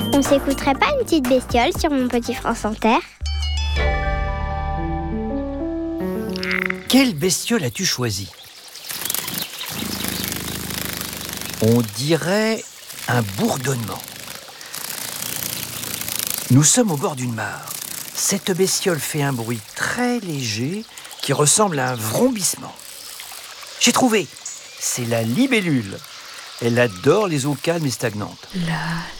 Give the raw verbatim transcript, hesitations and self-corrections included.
On s'écouterait pas une petite bestiole sur Mon Petit France Inter? Quelle bestiole as-tu choisi? On dirait un bourdonnement. Nous sommes au bord d'une mare. Cette bestiole fait un bruit très léger qui ressemble à un vrombissement. J'ai trouvé, c'est la libellule. Elle adore les eaux calmes et stagnantes. La